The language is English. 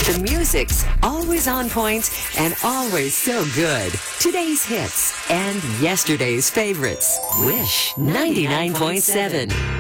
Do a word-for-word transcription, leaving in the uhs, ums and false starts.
The music's always on point and always so good. Today's hits and yesterday's favorites. Wish ninety-nine point seven.